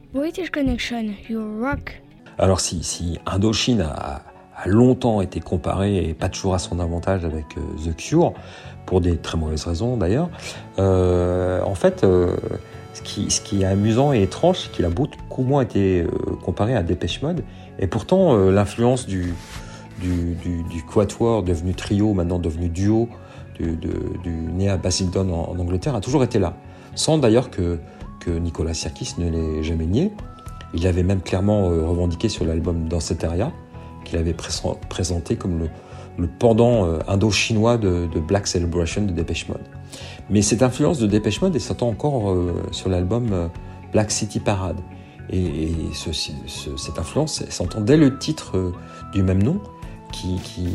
British Connection, you rock. Alors si Indochine a longtemps été comparé, et pas toujours à son avantage, avec The Cure, pour des très mauvaises raisons d'ailleurs, en fait, ce qui est amusant et étrange, c'est qu'il a beaucoup moins été comparé à Depeche Mode, et pourtant l'influence du quatuor devenu trio, maintenant devenu duo, né à Basildon en Angleterre, a toujours été là, sans d'ailleurs que Nicolas Sirkis ne l'ait jamais nié. Il avait même clairement revendiqué sur l'album Danceteria, qu'il avait présenté comme le pendant indo-chinois de Black Celebration de Depeche Mode. Mais cette influence de Depeche Mode s'entend encore sur l'album Black City Parade. Et cette influence s'entend dès le titre du même nom, qui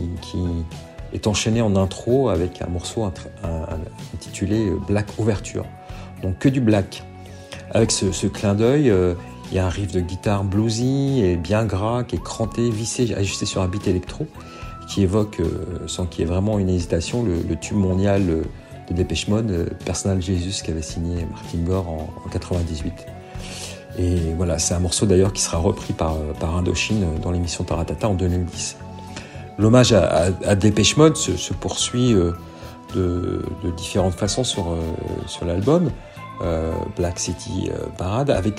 est enchaîné en intro avec un morceau intitulé Black Overture. Donc que du black. Avec ce clin d'œil, il y a un riff de guitare bluesy et bien gras, qui est cranté, vissé, ajusté sur un beat électro, qui évoque, sans qu'il y ait vraiment une hésitation, le tube mondial de Depeche Mode, Personal Jesus, qu'avait signé Martin Gore en 98. Et voilà, c'est un morceau d'ailleurs qui sera repris par Indochine dans l'émission Taratata en 2010. L'hommage à Depeche Mode se poursuit de différentes façons sur l'album Black City Parade, avec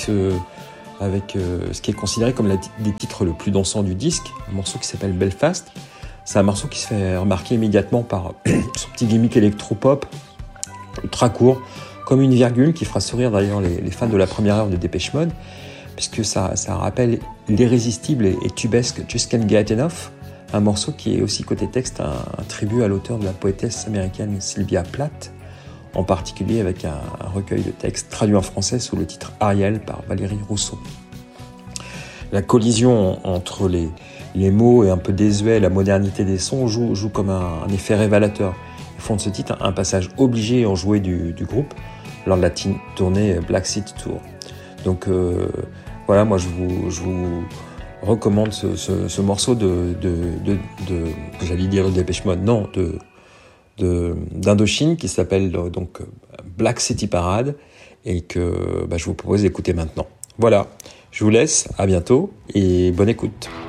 ce qui est considéré comme des titres le plus dansant du disque, un morceau qui s'appelle Belfast. C'est un morceau qui se fait remarquer immédiatement par son petit gimmick électro-pop, ultra court, comme une virgule, qui fera sourire d'ailleurs les fans de la première heure de Depeche Mode, puisque ça rappelle l'irrésistible et tubesque Just Can't Get Enough, un morceau qui est aussi côté texte un tribut à l'auteur de la poétesse américaine Sylvia Plath, en particulier avec un recueil de textes traduit en français sous le titre Ariel par Valérie Rousseau. La collision entre les mots et un peu désuet, la modernité des sons joue comme un effet révélateur. Ils font de ce titre un passage obligé et enjoué du groupe lors de la tournée Black City Tour. Donc voilà, moi je vous recommande ce morceau j'allais dire de Depeche Mode, non, d'Indochine, qui s'appelle donc Black City Parade, et que je vous propose d'écouter maintenant. Voilà, je vous laisse, à bientôt et bonne écoute.